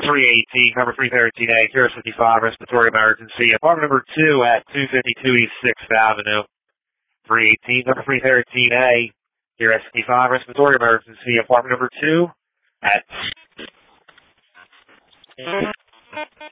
318, cover 313A, Curious 55, respiratory emergency. Apartment number 2 at 252 East 6th Avenue. 318, cover 313A, Curious 55, respiratory emergency. Apartment number 2 at